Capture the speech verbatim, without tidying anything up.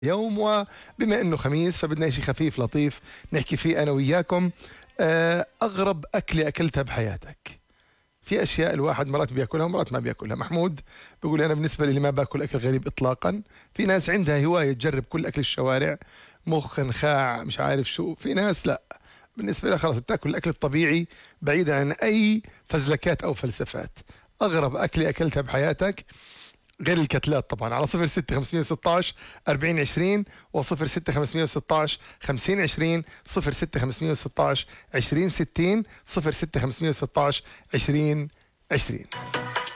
يوم، وبما انه خميس فبدنا شيء خفيف لطيف نحكي فيه انا وياكم. آه، اغرب اكله اكلتها بحياتك. في اشياء الواحد مرات بياكلها ومرات ما بياكلها. محمود بيقول انا بالنسبه لي ما باكل اكل غريب اطلاقا. في ناس عندها هوايه تجرب كل اكل الشوارع، مخ، نخاع، مش عارف شو. في ناس لا، بالنسبه لها خلاص بتاكل الاكل الطبيعي بعيدا عن اي فزلكات او فلسفات. اغرب اكله اكلتها بحياتك غير الكتلات طبعا، على صفر ستة خمسمية وستاش أربعين عشرين وصفر ستة خمسمية وستاش خمسين عشرين، صفر ستة خمسمية وستاش عشرين ستين، صفر ستة خمسمية وستاش عشرين عشرين.